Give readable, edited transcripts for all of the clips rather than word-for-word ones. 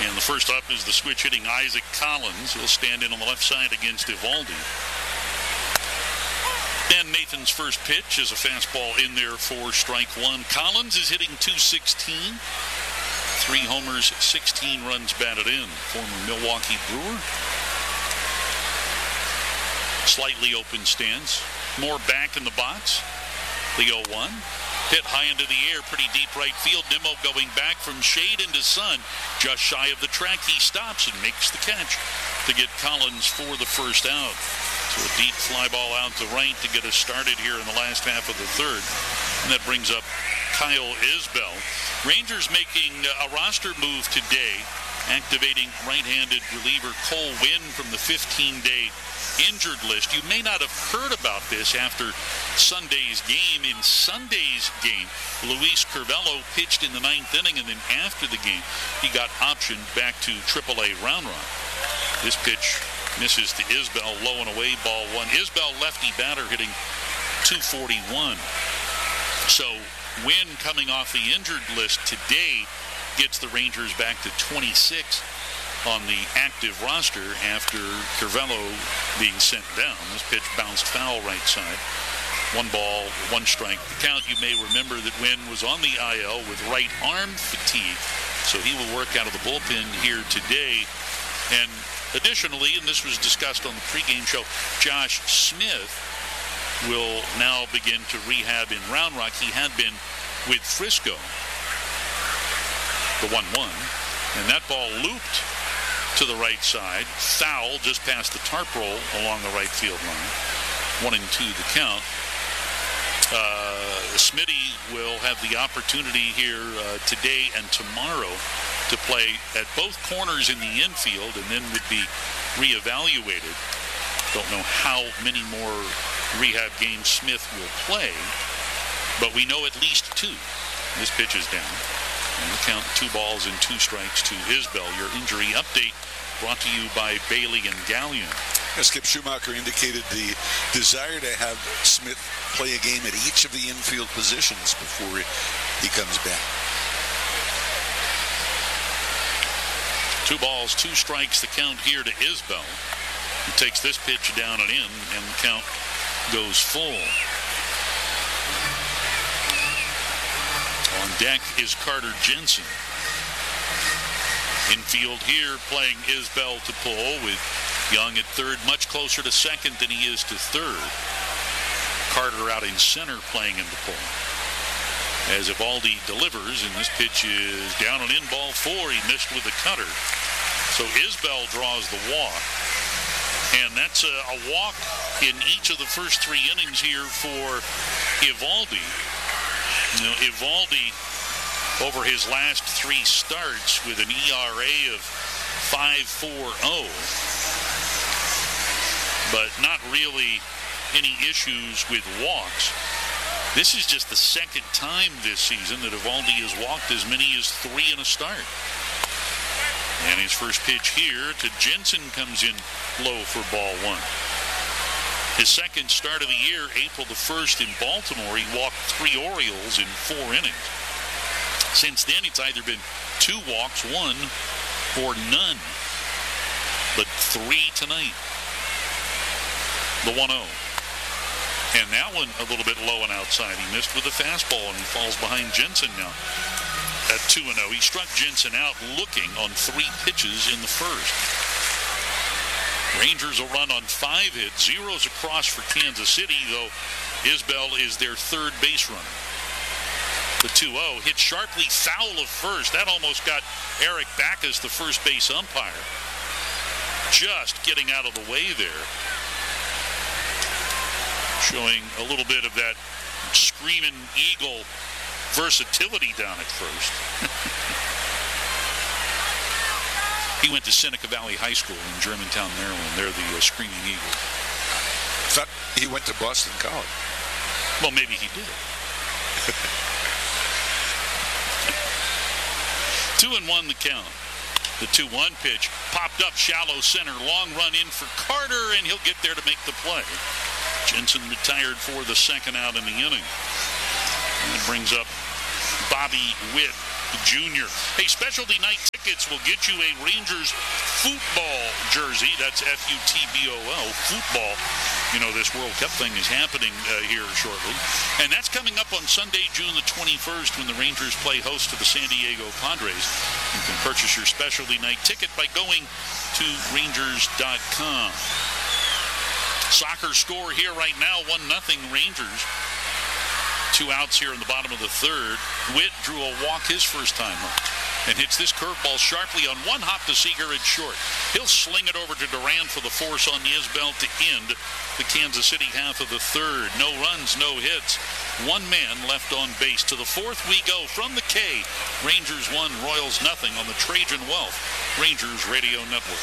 And the first up is the switch hitting Isaac Collins. He'll stand in on the left side against Eovaldi. And Nathan's first pitch is a fastball in there for strike one. Collins is hitting .216. 3 homers, 16 runs batted in. Former Milwaukee Brewer. Slightly open stance. More back in the box. The 0-1. Hit high into the air, pretty deep right field. Nimmo going back from shade into sun. Just shy of the track, he stops and makes the catch to get Collins for the first out. So a deep fly ball out to right to get us started here in the last half of the third. And that brings up Kyle Isbell. Rangers making a roster move today, activating right-handed reliever Cole Winn from the 15-day injured list. You may not have heard about this after Sunday's game. In Sunday's game, Luis Curvelo pitched in the 9th inning, and then after the game, he got optioned back to AAA Round Rock. This pitch misses to Isbell, low and away, ball one. Isbell, lefty batter, hitting .241. So Winn, coming off the injured list today, gets the Rangers back to 26 on the active roster after Curvelo being sent down. This pitch bounced foul right side. 1 ball, 1 strike. The count, you may remember that Winn was on the IL with right arm fatigue, so he will work out of the bullpen here today. And additionally, and this was discussed on the pregame show, Josh Smith will now begin to rehab in Round Rock. He had been with Frisco. The 1-1. And that ball looped to the right side. Foul just past the tarp roll along the right field line. 1-2 the count. Smitty will have the opportunity here today and tomorrow to play at both corners in the infield, and then would be reevaluated. Don't know how many more rehab games Smith will play, but we know at least 2. This pitch is down. And the count 2 balls and 2 strikes to Isbell. Your injury update brought to you by Bailey and Gallion. Skip Schumacher indicated the desire to have Smith play a game at each of the infield positions before he comes back. 2 balls, 2 strikes, the count here to Isbell. He takes this pitch down and in, and the count goes full. On deck is Carter Jensen. Infield here playing Isbell to pull, with Young at third, much closer to second than he is to third. Carter out in center playing in the pull. As Eovaldi delivers, and this pitch is down and in, ball 4. He missed with the cutter. So Isbell draws the walk. And that's a walk in each of the first 3 innings here for Eovaldi. You know, Eovaldi, over his last 3 starts, with an ERA of 5.40, but not really any issues with walks. This is just the second time this season that Eovaldi has walked as many as 3 in a start. And his first pitch here to Jensen comes in low for ball 1. His second start of the year, April the 1st in Baltimore, he walked 3 Orioles in 4 innings. Since then, it's either been 2 walks, 1, or none. But 3 tonight. The 1-0. And that one a little bit low and outside. He missed with a fastball, and he falls behind Jensen now at 2-0. He struck Jensen out looking on 3 pitches in the first. Rangers will run on 5 hits. 0's across for Kansas City, though Isbell is their third base runner. The 2-0 hit sharply foul of first. That almost got Eric Backus, the first base umpire, just getting out of the way there. Showing a little bit of that screaming eagle versatility down at first. He went to Seneca Valley High School in Germantown, Maryland. They're the Screaming Eagles. I thought he went to Boston College. Well, maybe he did. 2-1 the count. The 2-1 pitch popped up shallow center. Long run in for Carter, and he'll get there to make the play. Jensen retired for the second out in the inning. And it brings up Bobby Witt Jr. Hey, specialty night tickets will get you a Rangers football jersey. That's F-U-T-B-O-L, football. You know, this World Cup thing is happening here shortly. And that's coming up on Sunday, June the 21st, when the Rangers play host to the San Diego Padres. You can purchase your specialty night ticket by going to Rangers.com. Soccer score here right now, 1-0 Rangers. 2 outs here in the bottom of the third. Witt drew a walk his first time up and hits this curveball sharply on one hop to Seager at short. He'll sling it over to Duran for the force on Isbell to end the Kansas City half of the third. No runs, no hits. 1 man left on base. To the fourth we go from the K. Rangers 1, Royals nothing on the Trajan Wealth Rangers Radio Network.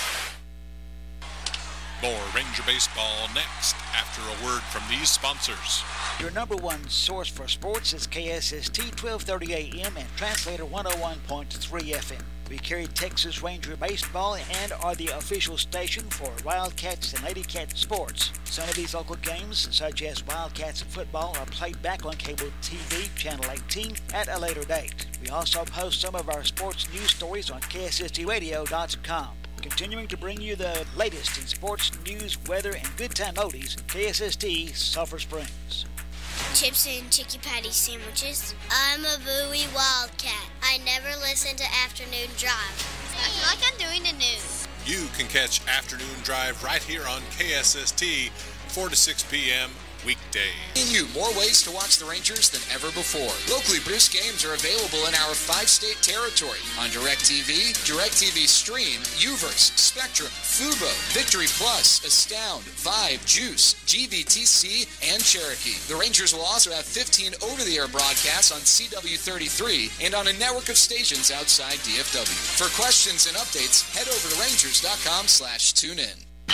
More Ranger Baseball next after a word from these sponsors. Your number one source for sports is KSST 1230 AM and Translator 101.3 FM. We carry Texas Ranger Baseball and are the official station for Wildcats and Lady Cats sports. Some of these local games, such as Wildcats football, are played back on cable TV, Channel 18, at a later date. We also post some of our sports news stories on KSSTradio.com. Continuing to bring you the latest in sports, news, weather, and good time oldies, KSST Sulphur Springs. Chips and Chicky Patty sandwiches. I'm a Bowie Wildcat. I never listen to Afternoon Drive. I feel like I'm doing the news. You can catch Afternoon Drive right here on KSST, 4 to 6 p.m. weekdays. More ways to watch the Rangers than ever before. Locally produced games are available in our 5-state territory on DirecTV, DirecTV Stream, Uverse, Spectrum, Fubo, Victory Plus, Astound, Vibe, Juice, GVTC, and Cherokee. The Rangers will also have 15 over-the-air broadcasts on CW33 and on a network of stations outside DFW. For questions and updates, head over to Rangers.com/tunein.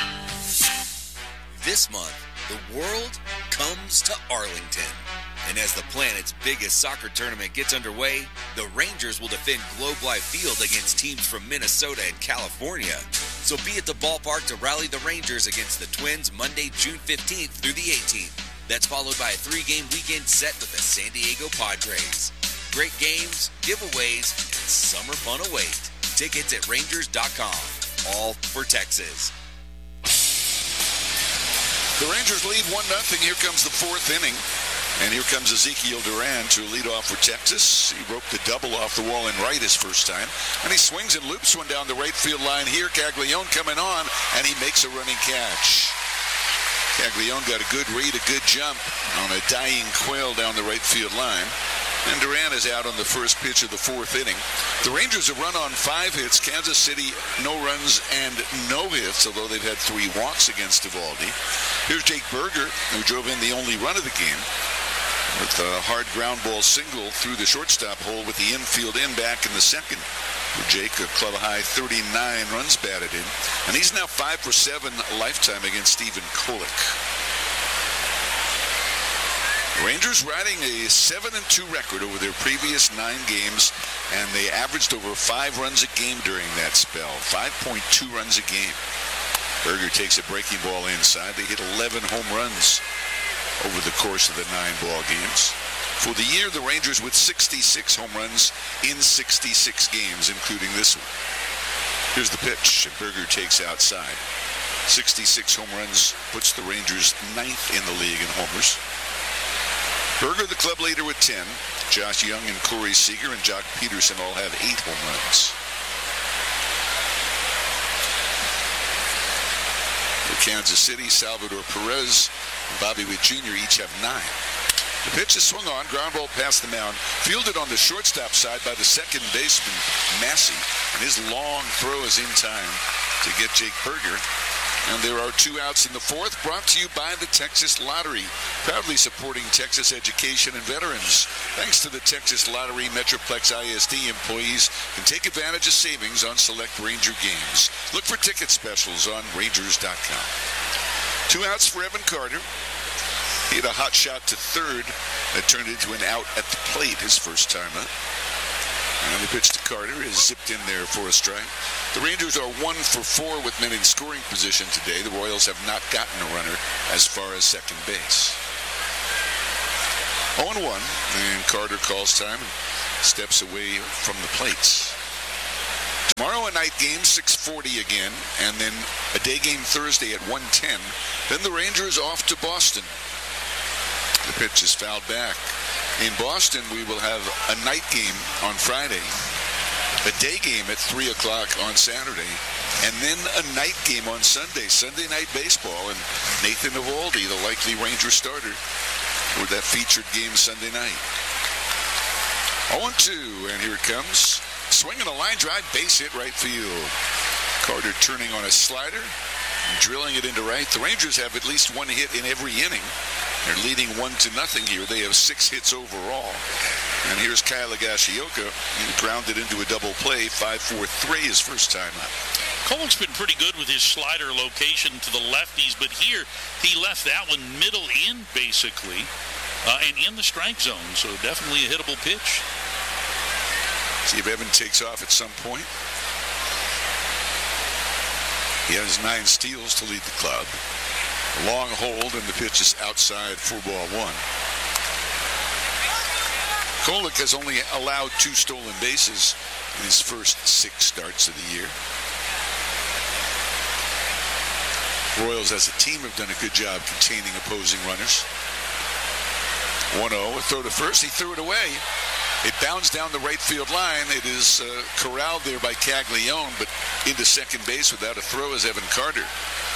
This month, the world comes to Arlington. And as the planet's biggest soccer tournament gets underway, the Rangers will defend Globe Life Field against teams from Minnesota and California. So be at the ballpark to rally the Rangers against the Twins Monday, June 15th through the 18th. That's followed by a 3-game weekend set with the San Diego Padres. Great games, giveaways, and summer fun await. Tickets at Rangers.com. All for Texas. The Rangers lead 1-0. Here comes the fourth inning. And here comes Ezekiel Duran to lead off for Texas. He broke the double off the wall in right his first time. And he swings and loops one down the right field line here. Caglione coming on, and he makes a running catch. Caglione got a good read, a good jump on a dying quail down the right field line. And Duran is out on the first pitch of the fourth inning. The Rangers have run on 5 hits. Kansas City, no runs and no hits, although they've had 3 walks against Eovaldi. Here's Jake Berger, who drove in the only run of the game with a hard ground ball single through the shortstop hole with the infield in back in the second. For Jake, a club-high 39 runs batted in. And he's now 5 for 7 lifetime against Stephen Kolek. Rangers riding a 7-2 record over their previous 9 games, and they averaged over 5 runs a game during that spell. 5.2 runs a game. Berger takes a breaking ball inside. They hit 11 home runs over the course of the 9 ball games. For the year, the Rangers with 66 home runs in 66 games, including this one. Here's the pitch, and Berger takes outside. 66 home runs puts the Rangers 9th in the league in homers. Berger, the club leader, with 10. Josh Young and Corey Seager and Jock Peterson all have 8 home runs. For Kansas City, Salvador Perez and Bobby Witt Jr. each have 9. The pitch is swung on, ground ball past the mound, fielded on the shortstop side by the second baseman, Massey, and his long throw is in time to get Jake Berger. And there are 2 outs in the fourth, brought to you by the Texas Lottery, proudly supporting Texas education and veterans. Thanks to the Texas Lottery, Metroplex ISD employees can take advantage of savings on select Ranger games. Look for ticket specials on Rangers.com. 2 outs for Evan Carter. He had a hot shot to third that turned into an out at the plate his first time up. And the pitch to Carter is zipped in there for a strike. The Rangers are 1 for 4 with men in scoring position today. The Royals have not gotten a runner as far as second base. 0-1, and Carter calls time and steps away from the plates. Tomorrow a night game, 6:40 again, and then a day game Thursday at 1:10. Then the Rangers off to Boston. The pitch is fouled back. In Boston, we will have a night game on Friday, a day game at 3 o'clock on Saturday, and then a night game on Sunday, Sunday night baseball, and Nathan Eovaldi, the likely Ranger starter, with that featured game Sunday night. 0-2, and here it comes. Swinging a line drive, base hit right field. Carter turning on a slider, drilling it into right. The Rangers have at least one hit in every inning. They're leading 1-0 here. They have 6 hits overall. And here's Kyle Higashioka. He grounded into a double play, 5-4-3 his first time up. Kolek's been pretty good with his slider location to the lefties, but here he left that one middle in, basically, and in the strike zone. So definitely a hittable pitch. See if Evan takes off at some point. He has 9 steals to lead the club. A long hold, and the pitch is outside for ball 1. Kolek has only allowed 2 stolen bases in his first 6 starts of the year. Royals as a team have done a good job containing opposing runners. 1-0, a throw to first. He threw it away. It bounced down the right field line. It is corralled there by Caglione, but into second base without a throw is Evan Carter.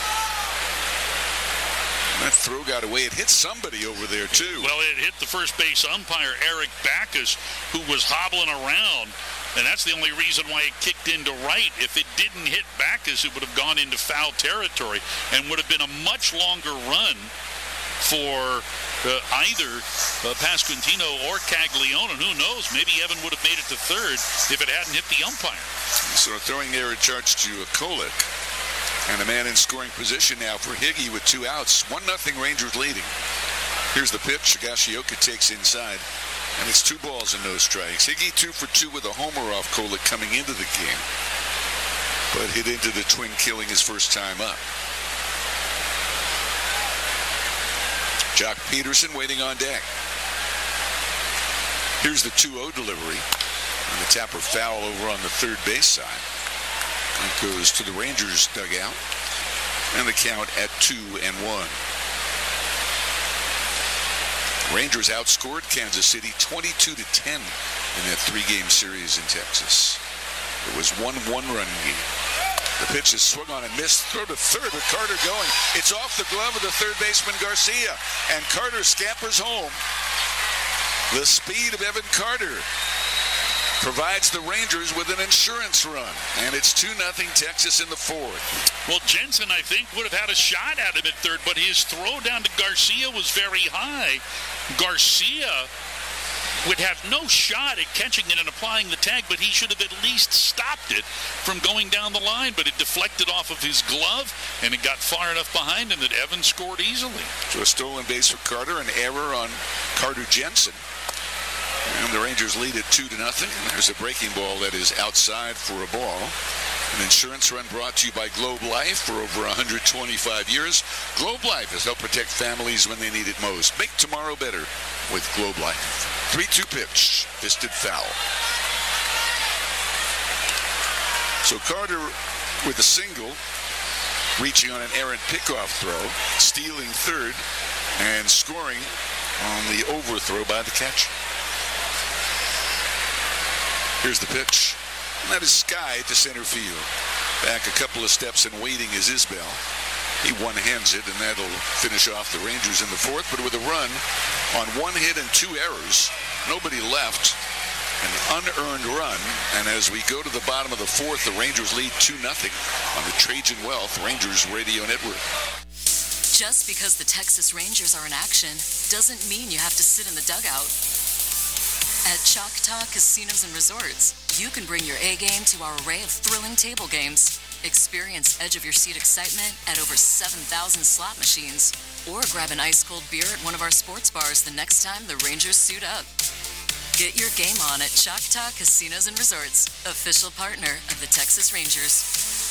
That throw got away. It hit somebody over there, too. Well, it hit the first base umpire, Eric Backus, who was hobbling around. And that's the only reason why it kicked into right. If it didn't hit Backus, it would have gone into foul territory and would have been a much longer run for either Pasquantino or Caglione. And who knows, maybe Evan would have made it to third if it hadn't hit the umpire. So throwing error charge to Kolek. And a man in scoring position now for Higgy with 2 outs. 1-0 Rangers leading. Here's the pitch. Higashioka takes inside. And it's 2 balls and no strikes. Higgy 2 for 2 with a homer off Kolek coming into the game. But hit into the twin, killing his first time up. Jock Peterson waiting on deck. Here's the 2-0 delivery. And the tapper foul over on the third base side. It goes to the Rangers dugout. And the count at 2-1. Rangers outscored Kansas City 22-10 in that 3-game series in Texas. It was 1-1 run game. The pitch is swung on and missed. Throw to third with Carter going. It's off the glove of the third baseman Garcia. And Carter scampers home. The speed of Evan Carter provides the Rangers with an insurance run. And it's 2-0 Texas in the 4th. Well, Jensen, I think, would have had a shot at him at third, but his throw down to Garcia was very high. Garcia would have no shot at catching it and applying the tag, but he should have at least stopped it from going down the line. But it deflected off of his glove, and it got far enough behind him that Evans scored easily. So a stolen base for Carter, an error on Carter Jensen. And the Rangers lead it 2-0. There's a breaking ball that is outside for a ball. An insurance run brought to you by Globe Life for over 125 years. Globe Life has helped protect families when they need it most. Make tomorrow better with Globe Life. 3-2 pitch, fisted foul. So Carter with a single, reaching on an errant pickoff throw, stealing third, and scoring on the overthrow by the catcher. Here's the pitch. And that is Sky to center field. Back a couple of steps and waiting is Isbell. He one-hands it, and that'll finish off the Rangers in the 4th. But with a run on 1 hit and 2 errors, nobody left. An unearned run. And as we go to the bottom of the 4th, the Rangers lead 2-0 on the Trajan Wealth Rangers Radio Network. Just because the Texas Rangers are in action doesn't mean you have to sit in the dugout. At Choctaw Casinos and Resorts, you can bring your A-game to our array of thrilling table games. Experience edge-of-your-seat excitement at over 7,000 slot machines. Or grab an ice-cold beer at one of our sports bars the next time the Rangers suit up. Get your game on at Choctaw Casinos and Resorts, official partner of the Texas Rangers.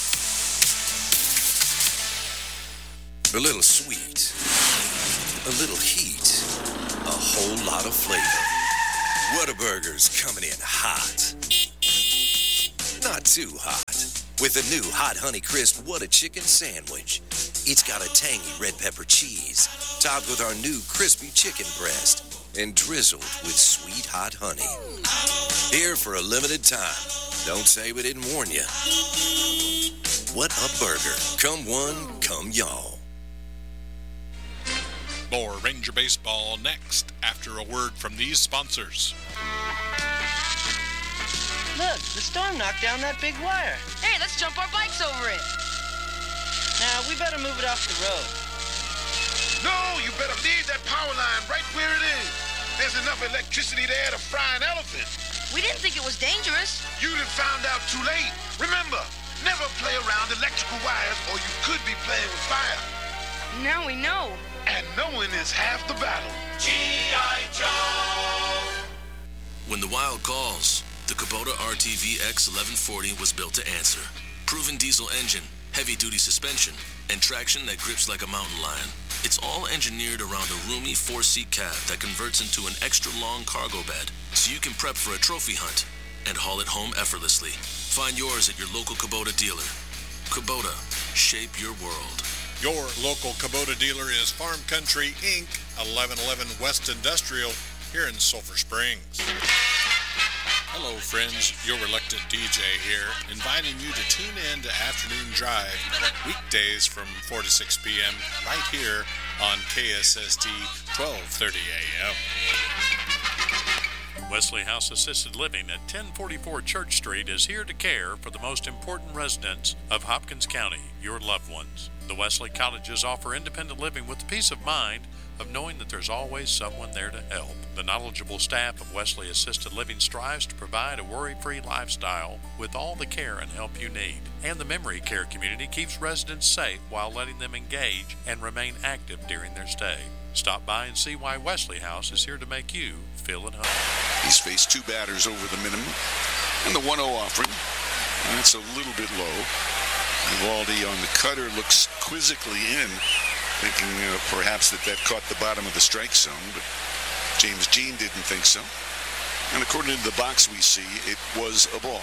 A little sweet, a little heat, a whole lot of flavor. Whataburger's coming in hot. Not too hot. With a new Hot Honey Crisp What a Chicken sandwich. It's got a tangy red pepper cheese, topped with our new crispy chicken breast, and drizzled with sweet hot honey. Here for a limited time. Don't say we didn't warn you. What a burger. Come one, come y'all. More Ranger Baseball next after a word from these sponsors. Look, the storm knocked down that big wire. Hey, let's jump our bikes over it. Now, we better move it off the road. No, you better leave that power line right where it is. There's enough electricity there to fry an elephant. We didn't think it was dangerous. You'd have found out too late. Remember, never play around electrical wires or you could be playing with fire. Now we know. And knowing is half the battle. G.I. Joe! When the wild calls, the Kubota RTV X1140 was built to answer. Proven diesel engine, heavy-duty suspension, and traction that grips like a mountain lion. It's all engineered around a roomy 4-seat cab that converts into an extra-long cargo bed, so you can prep for a trophy hunt and haul it home effortlessly. Find yours at your local Kubota dealer. Kubota, shape your world. Your local Kubota dealer is Farm Country, Inc., 1111 West Industrial, here in Sulphur Springs. Hello, friends. Your reluctant DJ here, inviting you to tune in to Afternoon Drive, weekdays from 4 to 6 p.m., right here on KSST 1230 a.m. Wesley House Assisted Living at 1044 Church Street is here to care for the most important residents of Hopkins County, your loved ones. The Wesley Cottages offer independent living with the peace of mind of knowing that there's always someone there to help. The knowledgeable staff of Wesley Assisted Living strives to provide a worry-free lifestyle with all the care and help you need. And the memory care community keeps residents safe while letting them engage and remain active during their stay. Stop by and see why Wesley House is here to make you feel at home. He's faced two batters over the minimum, and the 1-0 offering. That's a little bit low. Eovaldi on the cutter looks quizzically in, thinking perhaps that caught the bottom of the strike zone, but James Jean didn't think so. And according to the box we see, it was a ball.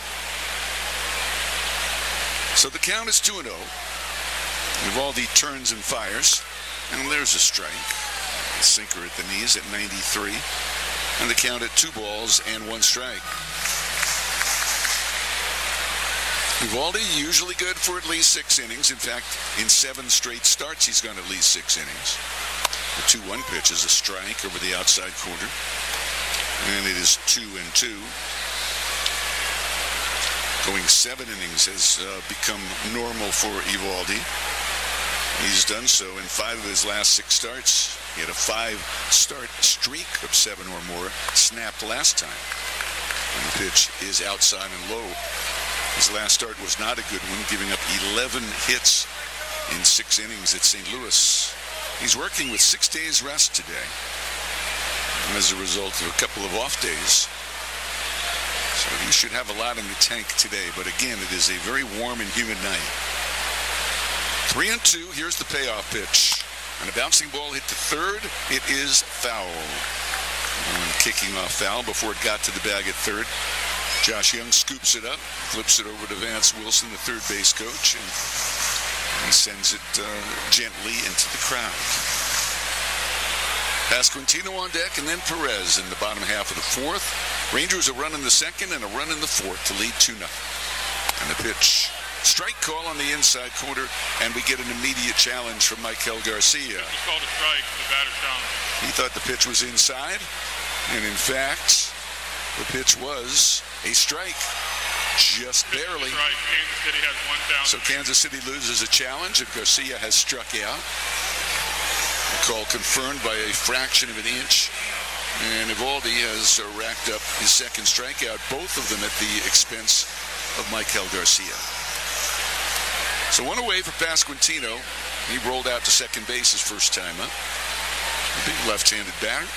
So the count is 2-0. Eovaldi turns and fires, and there's a strike. A sinker at the knees at 93. And the count at 2 balls and 1 strike. Eovaldi usually good for at least 6 innings. In fact, in 7 straight starts, he's gone at least 6 innings. The 2-1 pitch is a strike over the outside corner. And it is 2-2. Going 7 innings has become normal for Eovaldi. He's done so in 5 of his last 6 starts. He had a 5-start streak of 7 or more, snapped last time. And the pitch is outside and low. His last start was not a good one, giving up 11 hits in 6 innings at St. Louis. He's working with 6 days rest today as a result of a couple of off days. So he should have a lot in the tank today. But again, it is a very warm and humid night. 3-2. Here's the payoff pitch. And a bouncing ball hit to third. It is foul. And kicking off foul before it got to the bag at third. Josh Young scoops it up, flips it over to Vance Wilson, the third base coach, and he sends it gently into the crowd. Pasquantino on deck, and then Perez in the bottom half of the 4th. Rangers a run in the 2nd and a run in the 4th to lead 2-0. And the pitch. Strike call on the inside corner, and we get an immediate challenge from Michael Garcia. It's called a strike, the batter challenge. He thought the pitch was inside, and in fact, the pitch was a strike, just barely. Right. Kansas City has 1 down. So Kansas City loses a challenge, and Garcia has struck out. The call confirmed by a fraction of an inch, and Eovaldi has racked up his 2nd strikeout, both of them at the expense of Michael Garcia. So 1 away for Pasquantino. He rolled out to 2nd base his first time up. A big left-handed batter.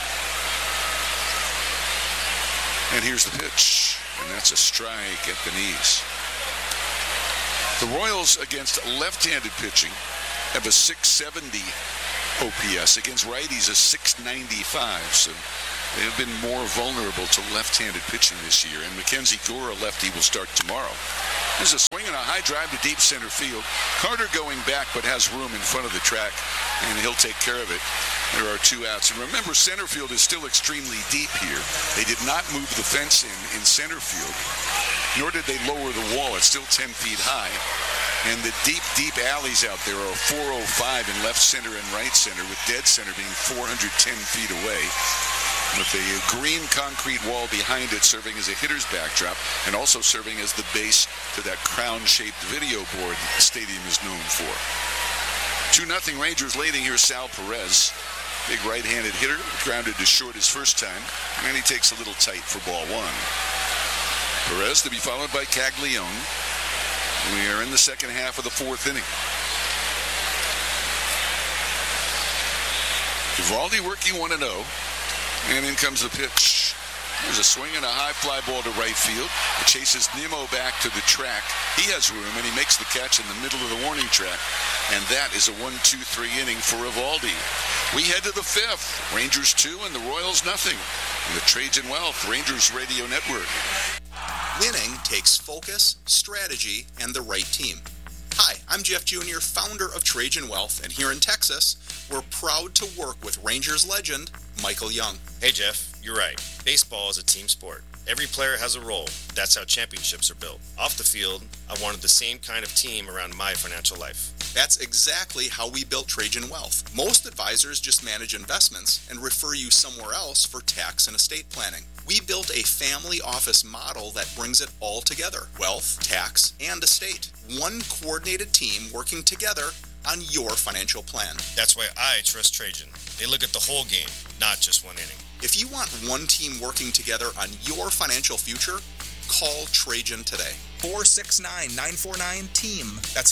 And here's the pitch. And that's a strike at the knees. The Royals against left-handed pitching have a 670 OPS. Against righties, a 695. So They have been more vulnerable to left-handed pitching this year, and Mackenzie Gore, a lefty, will start tomorrow. There's a swing and a high drive to deep center field. Carter going back, but has room in front of the track, and he'll take care of it. There are 2 outs. And remember, center field is still extremely deep here. They did not move the fence in center field, nor did they lower the wall. It's still 10 feet high. And the deep, deep alleys out there are 405 in left center and right center, with dead center being 410 feet away, with a green concrete wall behind it serving as a hitter's backdrop and also serving as the base to that crown-shaped video board the stadium is known for. 2-0 Rangers leading here. Sal Perez, big right-handed hitter, grounded to short his first time, and he takes a little tight for ball 1. Perez to be followed by Caglione. We are in the second half of the 4th inning. Eovaldi working 1-0, and in comes the pitch. There's a swing and a high fly ball to right field. It chases Nimmo back to the track. He has room, and he makes the catch in the middle of the warning track. And that is a 1-2-3 inning for Eovaldi. We head to the 5th. Rangers 2 and the Royals nothing. On the Trajan Wealth Rangers Radio Network. Winning takes focus, strategy, and the right team. Hi, I'm Jeff Jr., founder of Trajan Wealth, and here in Texas, we're proud to work with Rangers legend Michael Young. Hey Jeff, you're right. Baseball is a team sport. Every player has a role. That's how championships are built. Off the field, I wanted the same kind of team around my financial life. That's exactly how we built Trajan Wealth. Most advisors just manage investments and refer you somewhere else for tax and estate planning. We built a family office model that brings it all together: wealth, tax, and estate. One coordinated team working together on your financial plan. That's why I trust Trajan. They look at the whole game, not just one inning. If you want one team working together on your financial future, call Trajan today. 469-949-TEAM. That's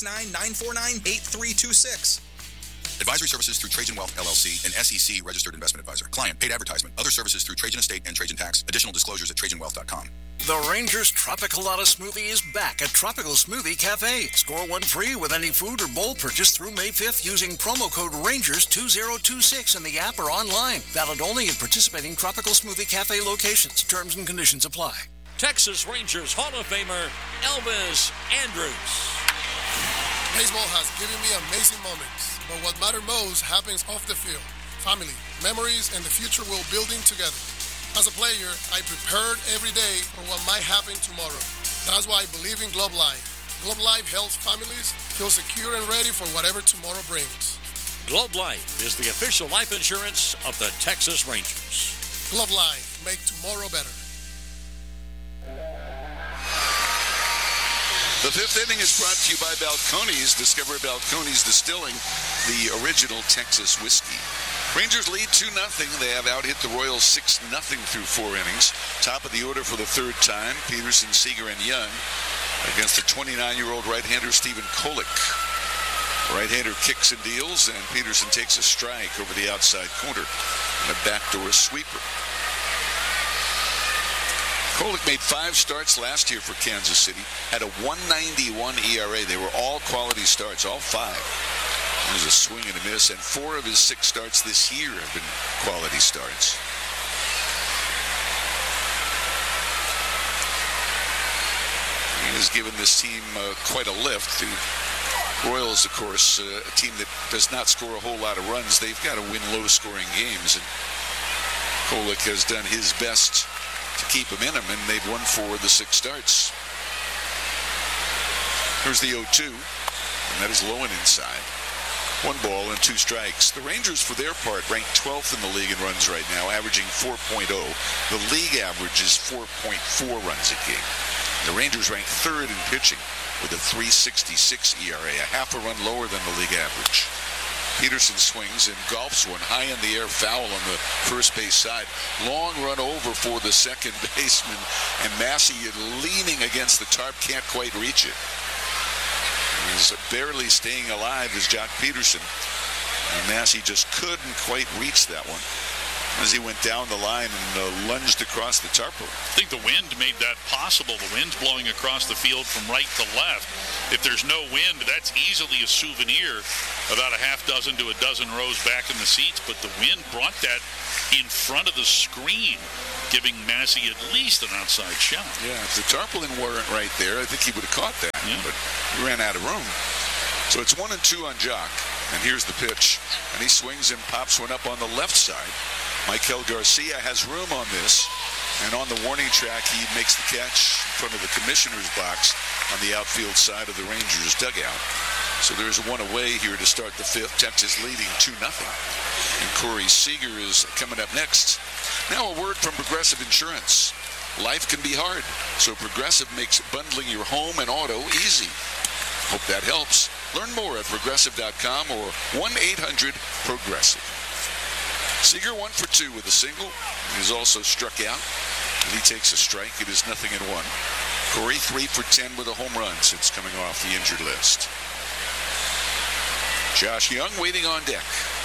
469-949-8326. Advisory services through Trajan Wealth, LLC, an SEC registered investment advisor. Client paid advertisement. Other services through Trajan Estate and Trajan Tax. Additional disclosures at TrajanWealth.com. The Rangers Tropicalata Smoothie is back at Tropical Smoothie Cafe. Score one free with any food or bowl purchase through May 5th using promo code RANGERS2026 in the app or online. Valid only at participating Tropical Smoothie Cafe locations. Terms and conditions apply. Texas Rangers Hall of Famer Elvis Andrus. Baseball has given me amazing moments, but what matters most happens off the field. Family, memories, and the future we're building together. As a player, I prepared every day for what might happen tomorrow. That's why I believe in Globe Life. Globe Life helps families feel secure and ready for whatever tomorrow brings. Globe Life is the official life insurance of the Texas Rangers. Globe Life, make tomorrow better. The 5th inning is brought to you by Balcones. Discover Balcones Distilling, the original Texas whiskey. Rangers lead 2-0. They have out-hit the Royals 6-0 through 4 innings. Top of the order for the 3rd time, Peterson, Seager, and Young against the 29-year-old right-hander Stephen Kolek. Right-hander kicks and deals, and Peterson takes a strike over the outside corner and a backdoor sweeper. Kolek made 5 starts last year for Kansas City, had a 191 ERA. They were all quality starts, all 5. There's a swing and a miss, and 4 of his 6 starts this year have been quality starts. He has given this team quite a lift. The Royals, of course, a team that does not score a whole lot of runs. They've got to win low-scoring games, and Kolek has done his best to keep them in them, and they've won 4 of the 6 starts. Here's the 0-2, and that is low and inside. 1 ball and 2 strikes. The Rangers, for their part, ranked 12th in the league in runs right now, averaging 4.0. The league average is 4.4 runs a game. The Rangers ranked 3rd in pitching with a 3.66 ERA, a half a run lower than the league average. Peterson swings and golfs one high in the air, foul on the first base side. Long run over for the second baseman, and Massey leaning against the tarp, can't quite reach it. He's barely staying alive is Jock Peterson, and Massey just couldn't quite reach that one as he went down the line and lunged across the tarpaulin. I think the wind made that possible. The wind's blowing across the field from right to left. if there's no wind, that's easily a souvenir, about a half dozen to a dozen rows back in the seats. But the wind brought that in front of the screen, giving Massey at least an outside shot. Yeah, if the tarpaulin weren't right there, I think he would have caught that. Yeah. But he ran out of room. So it's 1-2 on Jock. And here's the pitch. And he swings and pops one up on the left side. Michael Garcia has room on this. And on the warning track, he makes the catch in front of the commissioner's box on the outfield side of the Rangers dugout. So there's one away here to start the fifth. Texas leading 2-0. And Corey Seager is coming up next. Now a word from Progressive Insurance. Life can be hard, so Progressive makes bundling your home and auto easy. Hope that helps. Learn more at Progressive.com or 1-800-PROGRESSIVE. Seager 1 for 2 with a single. He's also struck out. And he takes a strike. It is 0-1. Corey 3 for 10 with a home run since coming off the injured list. Josh Young waiting on deck.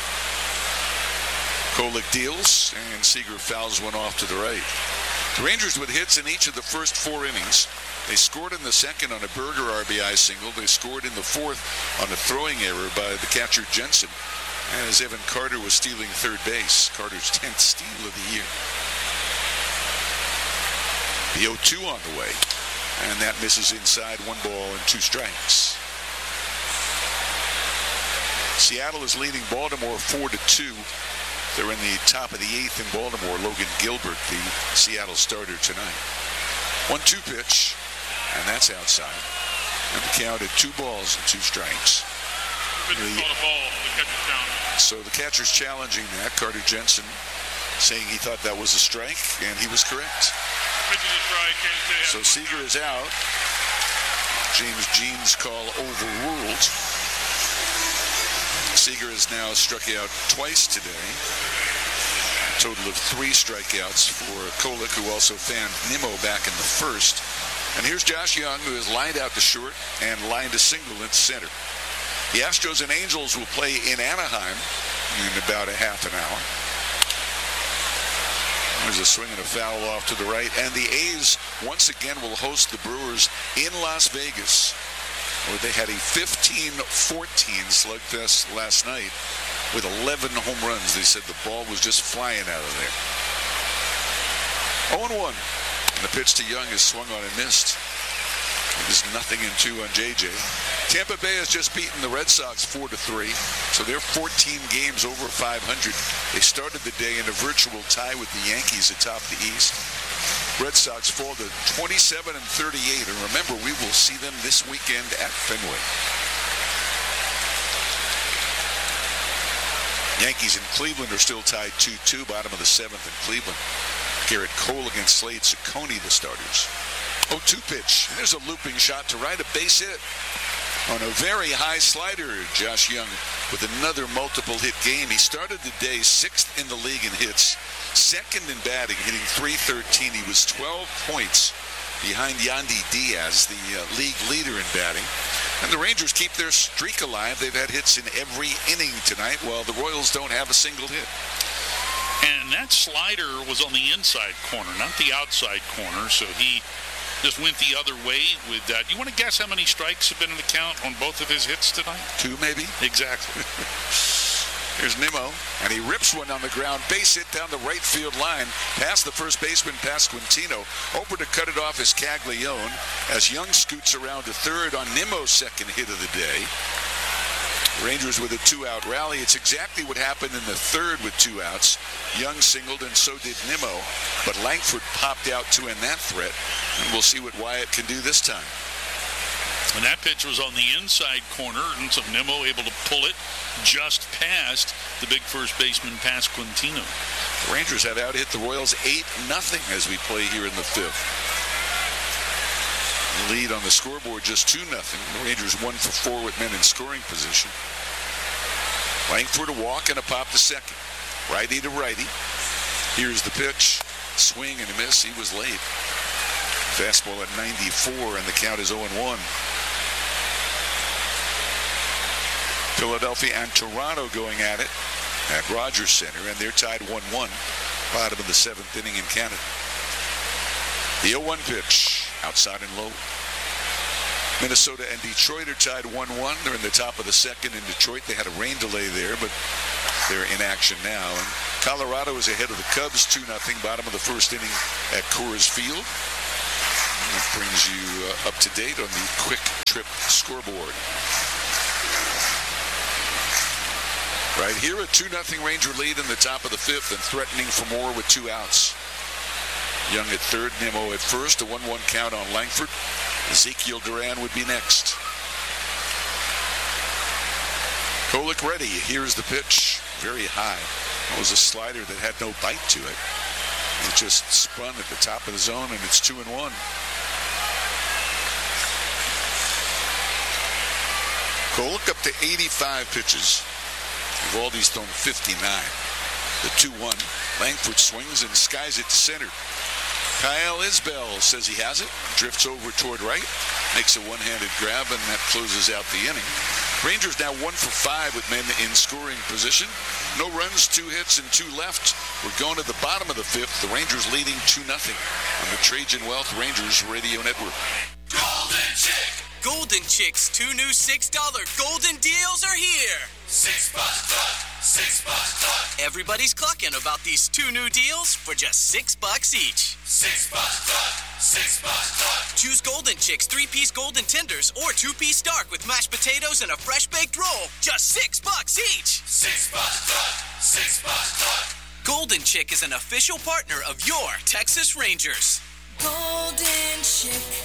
Kolek deals, and Seager fouls one off to the right. The Rangers with hits in each of the first 4 innings. They scored in the second on a Berger RBI single. They scored in the fourth on a throwing error by the catcher Jensen, as Evan Carter was stealing third base. Carter's 10th steal of the year. The 0-2 on the way, and that misses inside. 1 ball and 2 strikes. Seattle is leading Baltimore 4-2. They're in the top of the 8th in Baltimore. Logan Gilbert, the Seattle starter tonight. 1-2 pitch, and that's outside. And the count at 2 balls and 2 strikes. So the catcher's challenging that. Carter Jensen saying he thought that was a strike, and he was correct. So Seager is out. James Jean's call overruled. Seager has now struck out twice today. A total of 3 strikeouts for Kolek, who also fanned Nimmo back in the first. And here's Josh Young, who has lined out to short and lined a single in center. The Astros and Angels will play in Anaheim in about a half an hour. There's a swing and a foul off to the right. And the A's once again will host the Brewers in Las Vegas, where they had a 15-14 slugfest last night with 11 home runs. They said the ball was just flying out of there. 0-1. And the pitch to Young is swung on and missed. It is 0-2 on JJ. Tampa Bay has just beaten the Red Sox 4-3, so they're 14 games over 500. They started the day in a virtual tie with the Yankees atop the East. Red Sox fall to 27-38, and remember, we will see them this weekend at Fenway. Yankees in Cleveland are still tied 2-2, bottom of the 7th in Cleveland. Garrett Cole against Slade Ciccone, the starters. 0-2 pitch. And there's a looping shot to right, a base hit on a very high slider. Josh Young with another multiple hit game. He started the day 6th in the league in hits, 2nd in batting, hitting .313. He was 12 points behind Yandy Diaz, the league leader in batting. And the Rangers keep their streak alive. They've had hits in every inning tonight, while the Royals don't have a single hit. And that slider was on the inside corner, not the outside corner, so he just went the other way with that. You want to guess how many strikes have been in the count on both of his hits tonight? 2, maybe? Exactly. Here's Nimmo, and he rips one on the ground. Base hit down the right field line, past the first baseman, Pasquantino. Over to cut it off is Caglione, as Young scoots around to third on Nimmo's 2nd hit of the day. Rangers with a 2-out rally. It's exactly what happened in the 3rd with 2 outs. Young singled, and so did Nimmo. But Langford popped out to end that threat, and we'll see what Wyatt can do this time. And that pitch was on the inside corner, and so Nimmo able to pull it just past the big first baseman, Pasquantino. The Rangers have out-hit the Royals 8-0 as we play here in the 5th. The lead on the scoreboard just 2-0. The Rangers 1 for 4 with men in scoring position. Langford a walk and a pop to second. Righty to righty. Here's the pitch. Swing and a miss. He was late. Fastball at 94, and the count is 0-1. Philadelphia and Toronto going at it at Rogers Center, and they're tied 1-1. Bottom of the 7th inning in Canada. The 0-1 pitch. Outside and low. Minnesota and Detroit are tied 1-1. They're in the top of the second in Detroit. They had a rain delay there, but they're in action now. And Colorado is ahead of the Cubs 2-0, bottom of the first inning at Coors Field. That brings you up to date on the Quick Trip scoreboard. Right here, a 2-0 Ranger lead in the top of the fifth and threatening for more with 2 outs. Young at third, Nimmo at first, a 1-1 count on Langford. Ezekiel Duran would be next. Kolek ready. Here's the pitch. Very high. It was a slider that had no bite to it. It just spun at the top of the zone, and it's 2-1. Kolek up to 85 pitches. Eovaldi's thrown 59. The 2-1. Langford swings and skies it to center. Kyle Isbell says he has it. Drifts over toward right. Makes a one-handed grab, and that closes out the inning. Rangers now 1 for 5 with men in scoring position. No runs, 2 hits, and 2 left. We're going to the bottom of the fifth. The Rangers leading 2-0 on the Trajan Wealth Rangers Radio Network. Golden Chick. Golden Chick's 2 new $6 golden deals are here. $6 cluck, $6 cluck. Everybody's clucking about these 2 new deals for just $6 each. $6 cluck, $6 cluck. Choose Golden Chick's 3-piece golden tenders or 2-piece dark with mashed potatoes and a fresh baked roll. Just $6 each. $6 cluck, $6 cluck. Golden Chick is an official partner of your Texas Rangers. Golden Chick.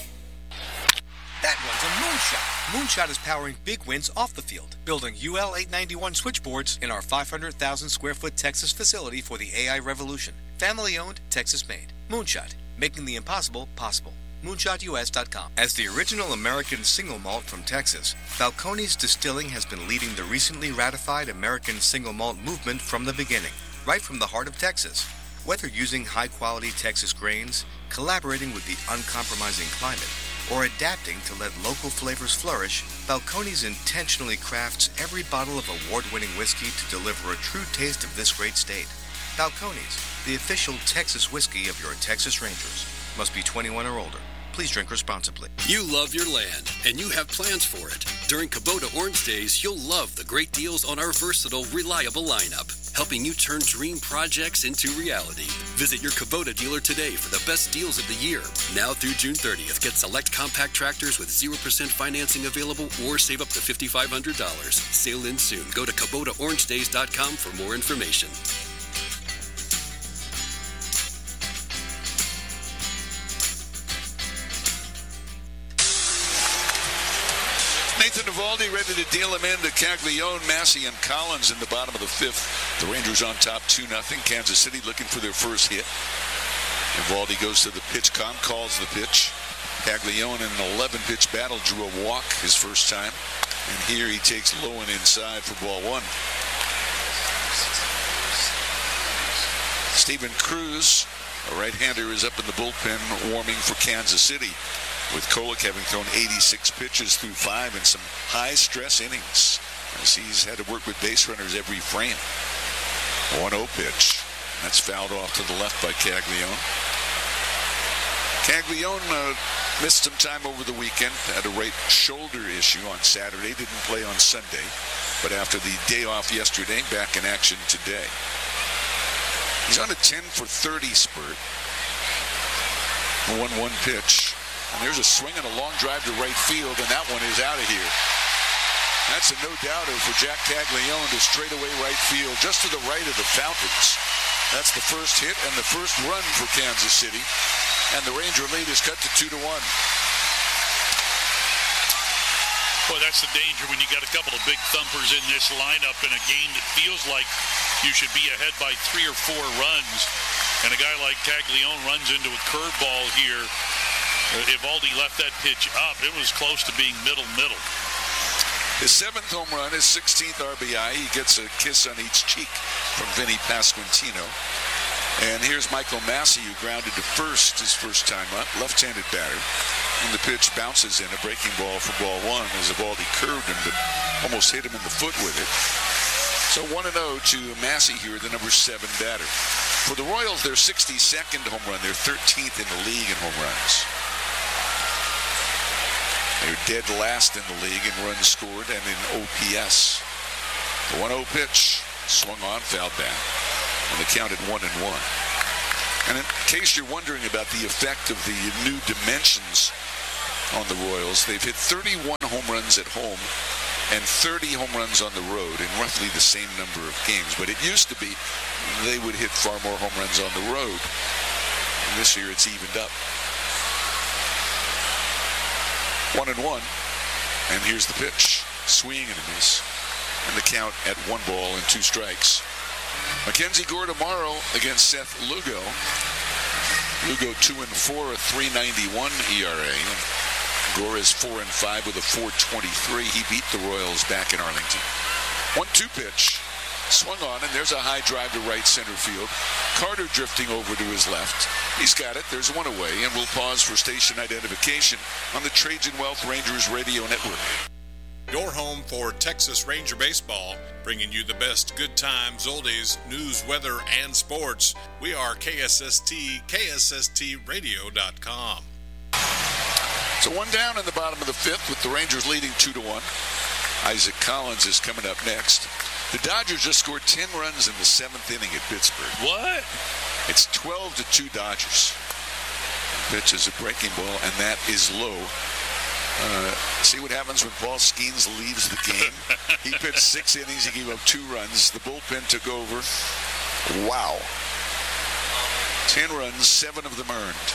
That one's a Moonshot. Moonshot is powering big wins off the field, building UL 891 switchboards in our 500,000 square foot Texas facility for the AI revolution. Family owned, Texas made. Moonshot, making the impossible possible. MoonshotUS.com. As the original American single malt from Texas, Balcones Distilling has been leading the recently ratified American single malt movement from the beginning, right from the heart of Texas. Whether using high-quality Texas grains, collaborating with the uncompromising climate, or adapting to let local flavors flourish, Balcones intentionally crafts every bottle of award-winning whiskey to deliver a true taste of this great state. Balcones, the official Texas whiskey of your Texas Rangers. Must be 21 or older. Please drink responsibly. You love your land, and you have plans for it. During Kubota Orange Days, you'll love the great deals on our versatile, reliable lineup, helping you turn dream projects into reality. Visit your Kubota dealer today for the best deals of the year. Now through June 30th, get select compact tractors with 0% financing available or save up to $5,500. Sale ends soon. Go to KubotaOrangeDays.com for more information. Nathan Eovaldi ready to deal him in to Caglione, Massey, and Collins in the bottom of the fifth. The Rangers on top 2-0. Kansas City looking for their first hit. Eovaldi goes to the pitch com, calls the pitch. Caglione in an 11-pitch battle drew a walk his first time. And here he takes Lowen inside for ball 1. Steven Cruz, a right-hander, is up in the bullpen warming for Kansas City, with Kolek having thrown 86 pitches through 5 in some high-stress innings, as he's had to work with base runners every frame. 1-0 pitch. That's fouled off to the left by Caglione. Caglione missed some time over the weekend, had a right shoulder issue on Saturday, didn't play on Sunday, but after the day off yesterday, back in action today. He's on a 10-for-30 spurt. A 1-1 pitch. And there's a swing and a long drive to right field, and that one is out of here. That's a no-doubter for Jack Caglione to straightaway right field, just to the right of the Fountains. That's the first hit and the first run for Kansas City. And the Ranger lead is cut to 2-1. Boy, that's the danger when you got a couple of big thumpers in this lineup in a game that feels like you should be ahead by 3 or 4 runs. And a guy like Caglione runs into a curveball here. Eovaldi left that pitch up. It was close to being middle. His 7th home run, his 16th RBI. He gets a kiss on each cheek from Vinny Pasquantino. And here's Michael Massey, who grounded to first his first time up, left-handed batter. And the pitch bounces in, a breaking ball for ball 1 as Eovaldi curved him, but almost hit him in the foot with it. So 1-0 to Massey here, the number 7 batter. For the Royals, their 62nd home run. They're 13th in the league in home runs. They're dead last in the league in runs scored and in OPS. The 1-0 pitch, swung on, fouled back, and the count at 1-1. And in case you're wondering about the effect of the new dimensions on the Royals, they've hit 31 home runs at home and 30 home runs on the road in roughly the same number of games. But it used to be they would hit far more home runs on the road. And this year it's evened up. 1-1. And here's the pitch. Swing and a miss. And the count at 1 ball and 2 strikes. Mackenzie Gore tomorrow against Seth Lugo. Lugo 2-4, a 3.91 ERA. And Gore is 4-5 with a 4.23. He beat the Royals back in Arlington. 1-2 pitch. Swung on, and there's a high drive to right center field. Carter drifting over to his left. He's got it. There's one away, and we'll pause for station identification on the Trajan Wealth Rangers Radio Network. Your home for Texas Ranger baseball, bringing you the best good times, oldies, news, weather, and sports. We are KSST, KSSTradio.com. So 1 down in the bottom of the 5th with the Rangers leading 2-1. Isaac Collins is coming up next. The Dodgers just scored 10 runs in the 7th inning at Pittsburgh. What? It's 12-2 Dodgers. Pitch is a breaking ball, and that is low. See what happens when Paul Skeens leaves the game. He pitched 6 innings. He gave up 2 runs. The bullpen took over. Wow. 10 runs, 7 of them earned.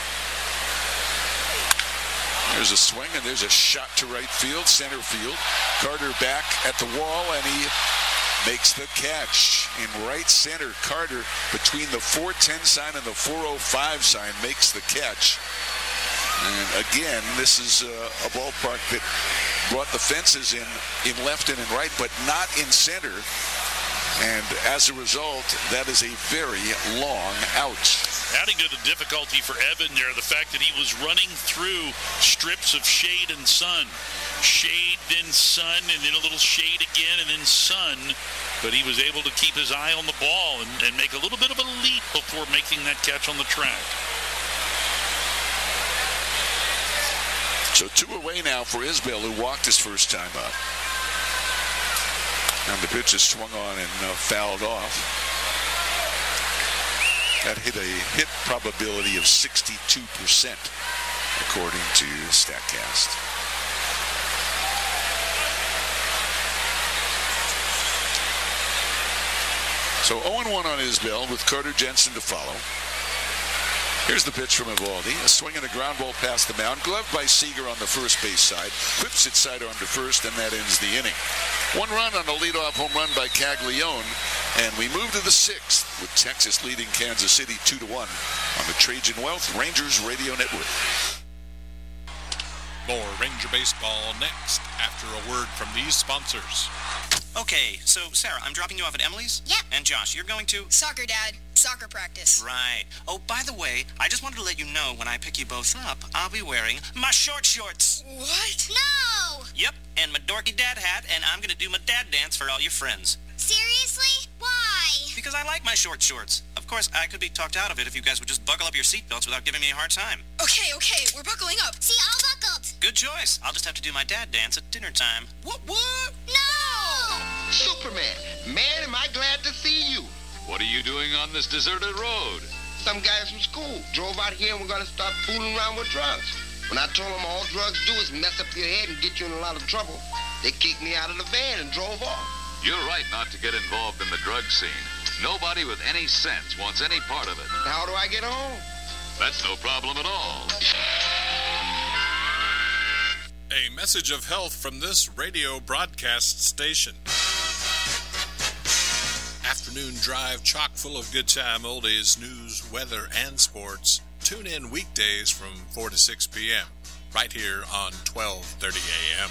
There's a swing, and there's a shot to right field, center field. Carter back at the wall, and he makes the catch in right center. Carter, between the 410 sign and the 405 sign, makes the catch. And again, this is a ballpark that brought the fences in left and in right, but not in center. And as a result, that is a very long out. Adding to the difficulty for Evan there, the fact that he was running through strips of shade and sun. Shade, then sun, and then a little shade again, and then sun. But he was able to keep his eye on the ball and make a little bit of a leap before making that catch on the track. So 2 away now for Isbell, who walked his first time up. And the pitch is swung on and fouled off. That hit a hit probability of 62%, according to StatCast. So 0-1 on Isbell with Carter Jensen to follow. Here's the pitch from Evaldi. A swing and a ground ball past the mound. Gloved by Seager on the first base side. Whips it sidearm to first, and that ends the inning. 1 run on a leadoff home run by Caglione. And we move to the 6th with Texas leading Kansas City 2-1 on the Trajan Wealth Rangers Radio Network. More Ranger baseball next after a word from these sponsors. Okay, so Sarah, I'm dropping you off at Emily's? Yep. And Josh, you're going to? Soccer, Dad. Soccer practice. Right. Oh, by the way, I just wanted to let you know when I pick you both up, I'll be wearing my shorts. What? No! Yep, and my dorky dad hat, and I'm going to do my dad dance for all your friends. Seriously? Why? Because I like my shorts. Of course, I could be talked out of it if you guys would just buckle up your seatbelts without giving me a hard time. Okay, we're buckling up. See, all buckled. Good choice. I'll just have to do my dad dance at dinner time. What? No! Superman, man, am I glad to see you. What are you doing on this deserted road? Some guys from school drove out here and we're going to start fooling around with drugs. When I told them all drugs do is mess up your head and get you in a lot of trouble, they kicked me out of the van and drove off. You're right not to get involved in the drug scene. Nobody with any sense wants any part of it. How do I get home? That's no problem at all. A message of health from this radio broadcast station. Afternoon drive chock full of good time oldies, news, weather, and sports. Tune in weekdays from 4 to 6 p.m. right here on 1230 a.m.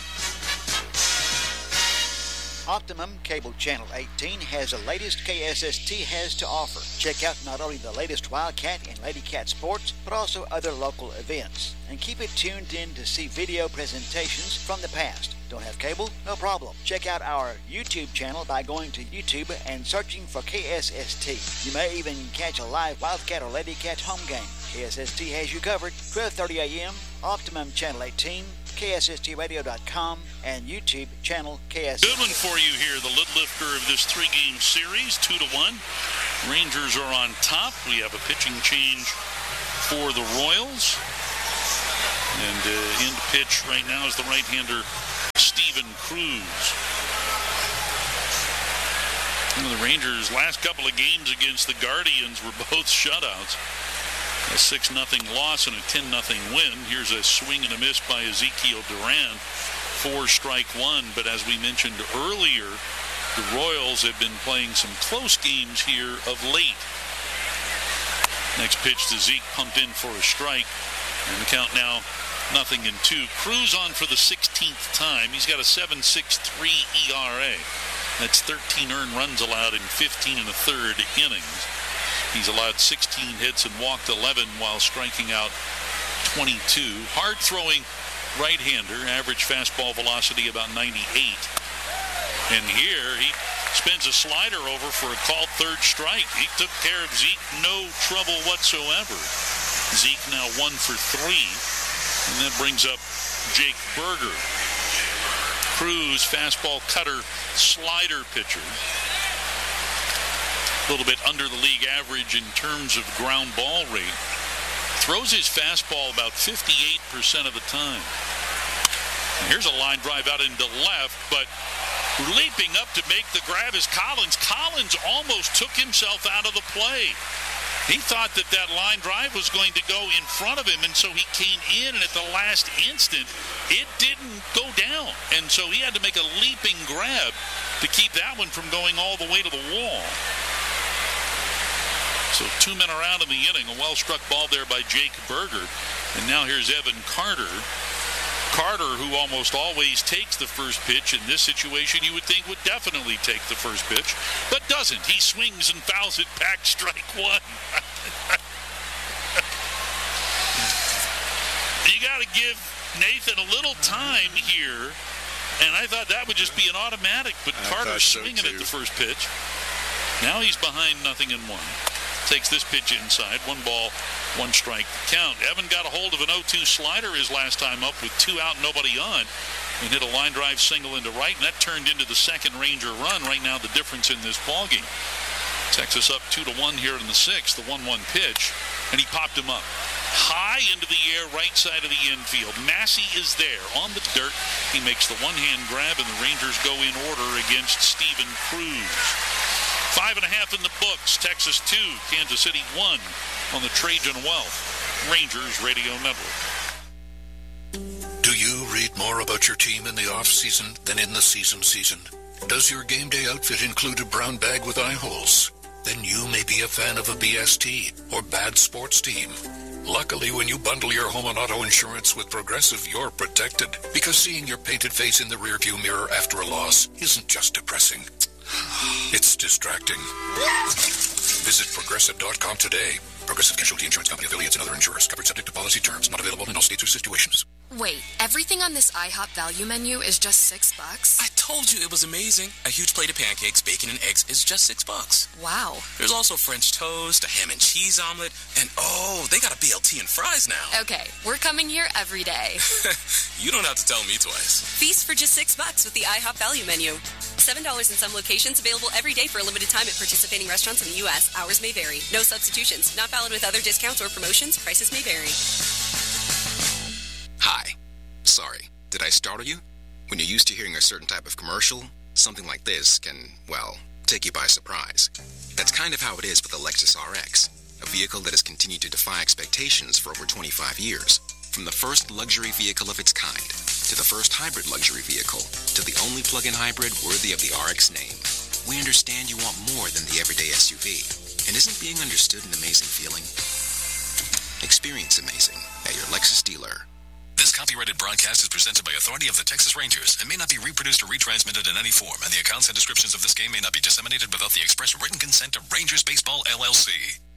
Optimum Cable Channel 18 has the latest KSST has to offer. Check out not only the latest Wildcat and Lady Cat sports, but also other local events. And keep it tuned in to see video presentations from the past. Don't have cable? No problem. Check out our YouTube channel by going to YouTube and searching for KSST. You may even catch a live Wildcat or Lady Cat home game. KSST has you covered. 12:30 a.m. Optimum Channel 18, KSSTradio.com, and YouTube channel KSST. Good one for you here, the lid lifter of this three-game series, 2-1. Rangers are on top. We have a pitching change for the Royals. And in pitch right now is the right-hander Steven Cruz. The Rangers' last couple of games against the Guardians were both shutouts. A 6-0 loss and a 10-0 win. Here's a swing and a miss by Ezekiel Duran for strike one. But as we mentioned earlier, the Royals have been playing some close games here of late. Next pitch to Zeke, pumped in for a strike. And the count now 0-2. Cruz on for the 16th time. He's got a 7.63 ERA. That's 13 earned runs allowed in 15 1/3 innings. He's allowed 16 hits and walked 11 while striking out 22. Hard-throwing right-hander, average fastball velocity about 98. And here he spins a slider over for a called third strike. He took care of Zeke, no trouble whatsoever. Zeke now 1 for 3. And that brings up Jake Burger. Cruz, fastball, cutter, slider pitcher. A little bit under the league average in terms of ground ball rate. Throws his fastball about 58% of the time. And here's a line drive out into left, but leaping up to make the grab is Collins. Collins almost took himself out of the play. He thought that that line drive was going to go in front of him, and so he came in, and at the last instant, it didn't go down. And so he had to make a leaping grab to keep that one from going all the way to the wall. So 2 men are out in the inning. A well-struck ball there by Jake Burger. And now here's Evan Carter. Carter, who almost always takes the first pitch. In this situation, you would think would definitely take the first pitch, but doesn't. He swings and fouls it back, strike one. You got to give Nathan a little time here, and I thought that would just be an automatic, but Carter's swinging at the first pitch. Now he's behind 0-1. Takes this pitch inside. 1 ball, 1 strike count. Evan got a hold of an 0-2 slider his last time up with 2 out, nobody on, and hit a line drive single into right, and that turned into the second Ranger run. Right now, the difference in this ballgame. Texas up 2-1 here in the 6th. The 1-1 pitch, and he popped him up high into the air, right side of the infield. Massey is there on the dirt. He makes the one-hand grab, and the Rangers go in order against Steven Cruz. 5.5 in the books. Texas 2, Kansas City 1 on the Trajan Wealth Rangers Radio Network. Do you read more about your team in the off-season than in the season? Does your game day outfit include a brown bag with eye holes? Then you may be a fan of a BST or bad sports team. Luckily, when you bundle your home and auto insurance with Progressive, you're protected. Because seeing your painted face in the rearview mirror after a loss isn't just depressing. It's distracting. Visit Progressive.com today. Progressive Casualty Insurance Company, affiliates, and other insurers. Covered subject to policy terms. Not available in all states or situations. Wait, everything on this IHOP value menu is just $6? I told you it was amazing. A huge plate of pancakes, bacon, and eggs is just $6. Wow. There's also French toast, a ham and cheese omelet, and oh, they got a BLT and fries now. Okay, we're coming here every day. You don't have to tell me twice. Feast for just $6 with the IHOP value menu. $7 in some locations, available every day for a limited time at participating restaurants in the U.S. Hours may vary. No substitutions. Not valid with other discounts or promotions. Prices may vary. Hi. Sorry. Did I startle you? When you're used to hearing a certain type of commercial, something like this can, well, take you by surprise. That's kind of how it is with the Lexus RX, a vehicle that has continued to defy expectations for over 25 years. From the first luxury vehicle of its kind, to the first hybrid luxury vehicle, to the only plug-in hybrid worthy of the RX name. We understand you want more than the everyday SUV. And isn't being understood an amazing feeling? Experience amazing at your Lexus dealer. This copyrighted broadcast is presented by authority of the Texas Rangers and may not be reproduced or retransmitted in any form, and the accounts and descriptions of this game may not be disseminated without the express written consent of Rangers Baseball, LLC.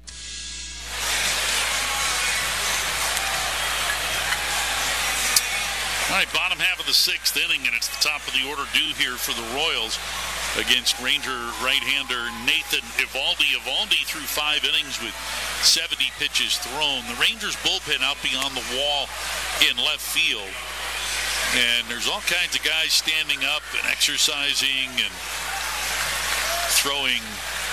All right, bottom half of the 6th inning, and it's the top of the order due here for the Royals against Ranger right-hander Nathan Eovaldi. Eovaldi threw 5 innings with 70 pitches thrown. The Rangers bullpen out beyond the wall in left field And there's all kinds of guys standing up and exercising and throwing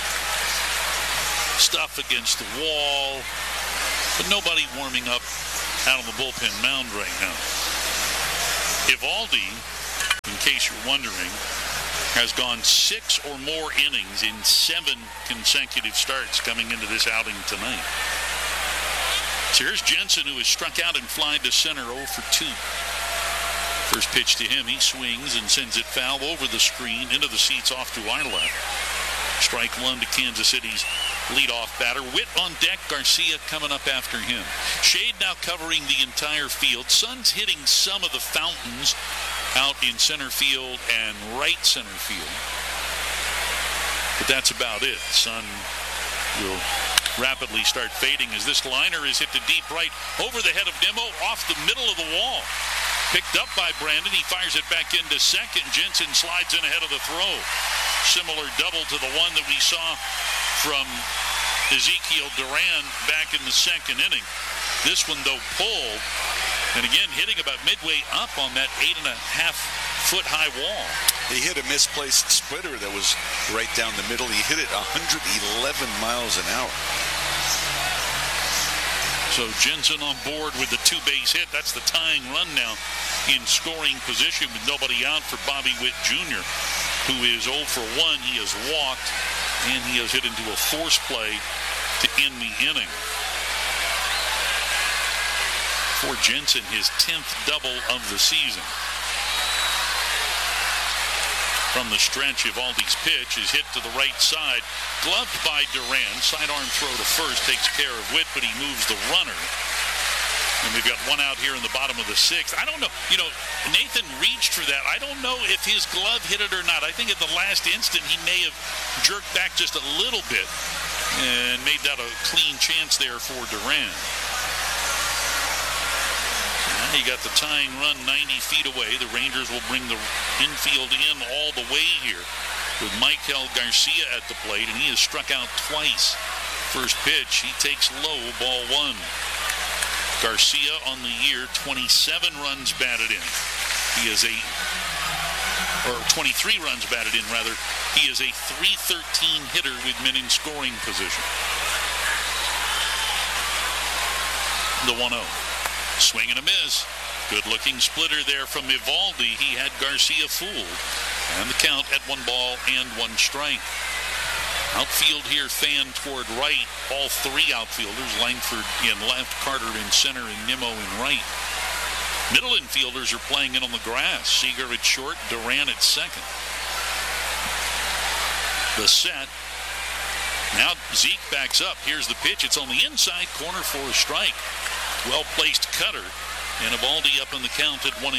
stuff against the wall, but nobody warming up out on the bullpen mound right now. Eovaldi, in case you're wondering, has gone 6 or more innings in 7 consecutive starts coming into this outing tonight. So here's Jensen, who has struck out and flied to center 0 for 2. First pitch to him, he swings and sends it foul over the screen into the seats off to our left. Strike one to Kansas City's leadoff batter. Witt on deck, Garcia coming up after him. Shade now covering the entire field. Sun's hitting some of the fountains out in center field and right center field. But that's about it. Sun will rapidly start fading as this liner is hit to deep right over the head of Nimmo, off the middle of the wall. Picked up by Brandon. He fires it back into second. Jensen slides in ahead of the throw. Similar double to the one that we saw from Ezekiel Duran back in the second inning. This one, though, pulled. And again, hitting about midway up on that 8.5-foot high wall. He hit a misplaced splitter that was right down the middle. He hit it 111 miles an hour. So Jensen on board with the 2-base hit. That's the tying run now in scoring position with nobody out for Bobby Witt Jr., who is 0 for 1. He has walked, and he has hit into a force play to end the inning. For Jensen, his 10th double of the season. From the stretch, Eovaldi's pitch is hit to the right side, gloved by Duran. Sidearm throw to first takes care of Witt, but he moves the runner. And we've got one out here in the bottom of the 6th. I don't know. You know, Nathan reached for that. I don't know if his glove hit it or not. I think at the last instant he may have jerked back just a little bit and made that a clean chance there for Duran. He got the tying run 90 feet away. The Rangers will bring the infield in all the way here with Michael Garcia at the plate, and he has struck out twice. First pitch, he takes low, ball 1. Garcia on the year, 27 runs batted in. He is 23 runs batted in, rather. He is a .313 hitter with men in scoring position. The 1-0. Swing and a miss. Good-looking splitter there from Eovaldi. He had Garcia fooled. And the count at 1 ball and 1 strike. Outfield here fanned toward right. All 3 outfielders. Langford in left, Carter in center, and Nimmo in right. Middle infielders are playing in on the grass. Seager at short, Duran at second. The set. Now Zeke backs up. Here's the pitch. It's on the inside corner for a strike. Well-placed cutter, and Eovaldi up in the count at 1-2.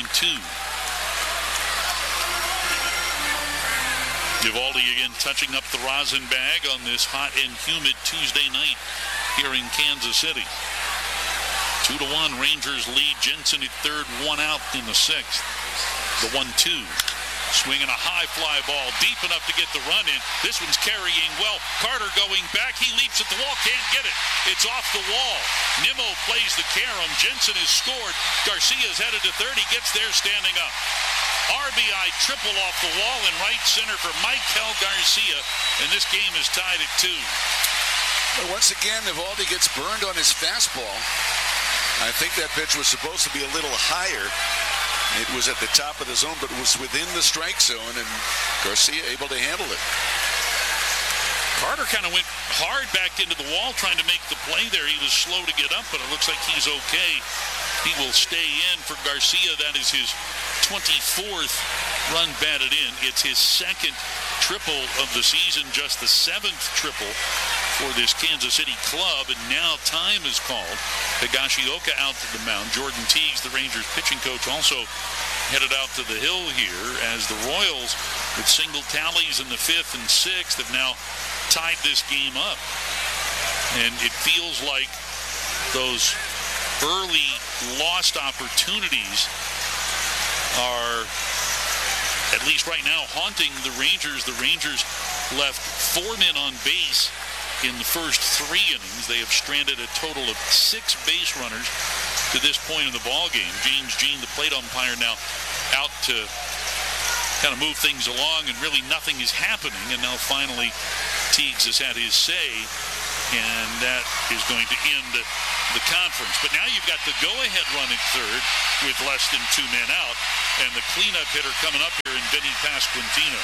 Eovaldi again touching up the rosin bag on this hot and humid Tuesday night here in Kansas City. 2-1, Rangers lead. Jensen at third, 1 out in the 6th. The 1-2. Swinging a high fly ball deep enough to get the run in. This one's carrying well. Carter going back. He leaps at the wall. Can't get it. It's off the wall. Nimmo plays the carom. Jensen has scored. Garcia's headed to third. He gets there standing up. RBI triple off the wall in right center for Michael Garcia. And this game is tied at 2. Well, once again, Eovaldi gets burned on his fastball. I think that pitch was supposed to be a little higher. It was at the top of the zone, but it was within the strike zone, and Garcia able to handle it. Carter kind of went hard back into the wall trying to make the play there. He was slow to get up, but it looks like he's okay. He will stay in for Garcia. That is his 24th run batted in. It's his 2nd triple of the season, just the 7th triple for this Kansas City club, and now time is called. Higashioka out to the mound. Jordan Teagues, the Rangers pitching coach, also headed out to the hill here as the Royals, with single tallies in the 5th and 6th, have now tied this game up. And it feels like those early lost opportunities are, at least right now, haunting the Rangers. The Rangers left 4 men on base in the first 3 innings. They have stranded a total of 6 base runners to this point in the ball game. James Jean, the plate umpire, now out to kind of move things along, and really nothing is happening. And now finally Teagues has had his say, and that is going to end the conference. But now you've got the go-ahead run at third with less than 2 men out, and the cleanup hitter coming up here in Vinny Pasquantino.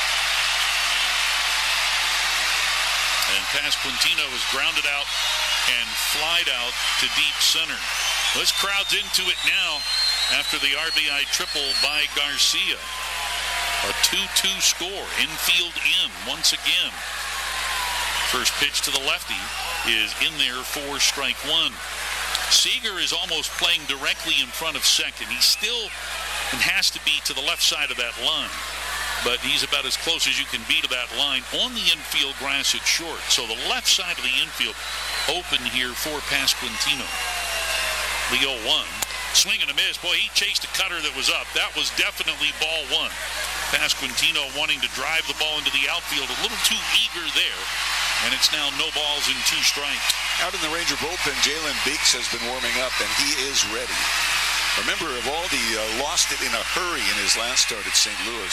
And Pasquantino is grounded out and flied out to deep center. This crowd's into it now after the RBI triple by Garcia. A 2-2 score, infield in once again. First pitch to the lefty is in there for strike one. Seager is almost playing directly in front of second. He still has to be to the left side of that line, but he's about as close as you can be to that line. On the infield grass at short, so the left side of the infield open here for Pasquantino. The 0-1. Swing and a miss. Boy, he chased a cutter that was up. That was definitely ball one. Pasquantino wanting to drive the ball into the outfield, a little too eager there. And it's now no balls and 2 strikes. Out in the Ranger bullpen, Jalen Beeks has been warming up, and he is ready. Remember, Evaldi lost it in a hurry in his last start at St. Louis.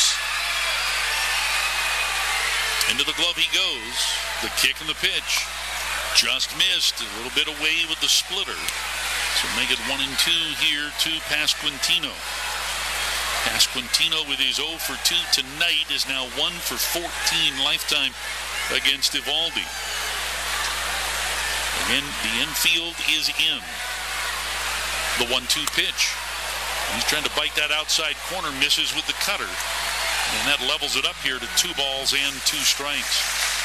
Into the glove he goes. The kick and the pitch. Just missed. A little bit away with the splitter. So make it 1-2 here to Pasquantino. Pasquantino with his 0 for 2 tonight is now 1 for 14 lifetime against Evaldi. Again, the infield is in. The 1-2 pitch. He's trying to bite that outside corner, misses with the cutter. And that levels it up here to 2 balls and 2 strikes.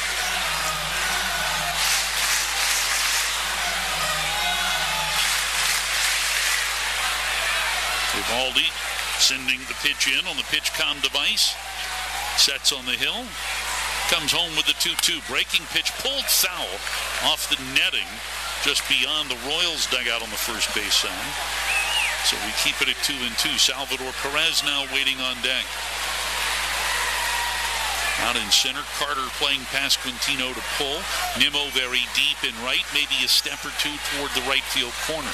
Evaldi sending the pitch in on the PitchCom device. Sets on the hill. Comes home with the 2-2. Breaking pitch pulled foul off the netting just beyond the Royals dugout on the first base side. So we keep it at 2-2. Salvador Perez now waiting on deck. Out in center, Carter playing Pasquantino to pull. Nimmo very deep in right, maybe a step or 2 toward the right field corner.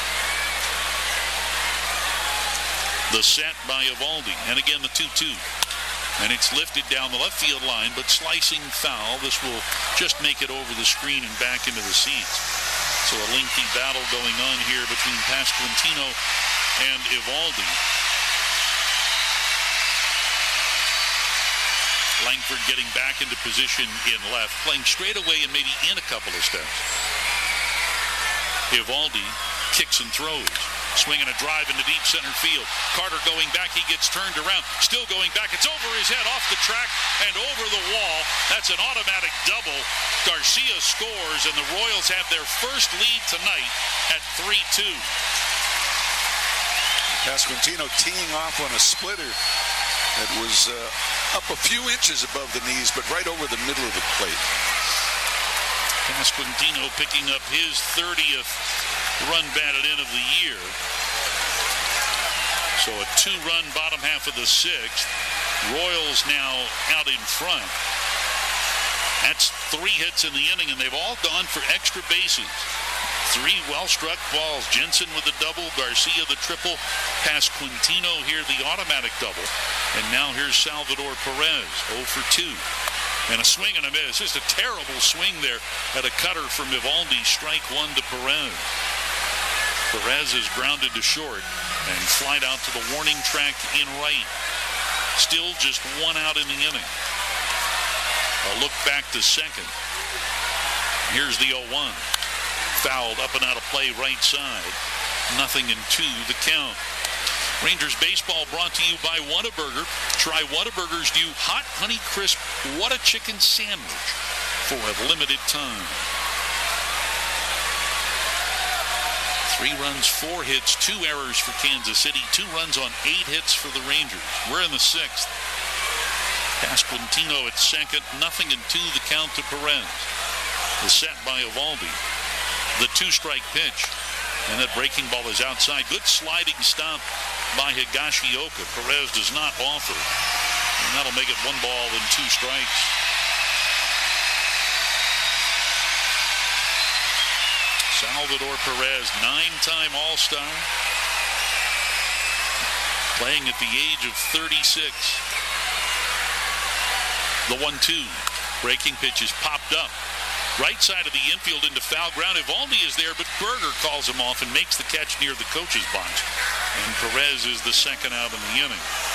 The set by Evaldi, and again the 2-2. And it's lifted down the left field line, but slicing foul. This will just make it over the screen and back into the seats. So a lengthy battle going on here between Pasquantino and Evaldi. Langford getting back into position in left, playing straight away and maybe in a couple of steps. Evaldi kicks and throws. Swinging a drive into deep center field. Carter going back. He gets turned around. Still going back. It's over his head, off the track, and over the wall. That's an automatic double. Garcia scores, and the Royals have their first lead tonight at 3-2. Pasquantino teeing off on a splitter that was up a few inches above the knees, but right over the middle of the plate. Pasquantino picking up his 30th run batted in of the year. So a 2-run bottom half of the 6th. Royals now out in front. That's 3 hits in the inning, and they've all gone for extra bases. 3 well-struck balls. Jensen with the double, Garcia the triple, Pasquantino here the automatic double. And now here's Salvador Perez, 0 for 2. And a swing and a miss. Just a terrible swing there at a cutter from Evaldi. Strike 1 to Perez. Perez is grounded to short and flied out to the warning track in right. Still just 1 out in the inning. A look back to second. Here's the 0-1. Fouled up and out of play right side. 0-2 the count. Rangers baseball brought to you by Whataburger. Try Whataburger's new Hot Honey Crisp Whata Chicken Sandwich for a limited time. 3 runs, 4 hits, 2 errors for Kansas City. 2 runs on 8 hits for the Rangers. We're in the 6th. Pasquantino at second. 0-2 the count to Perez. The set by Evaldi. The 2-strike pitch. And that breaking ball is outside. Good sliding stop by Higashioka. Perez does not offer. And that'll make it 1 ball and 2 strikes. Salvador Perez, 9-time All-Star. playing at the age of 36. The 1-2. Breaking pitch is popped up. Right side of the infield into foul ground. Evaldi is there, but Berger calls him off and makes the catch near the coach's box. And Perez is the second out in the inning.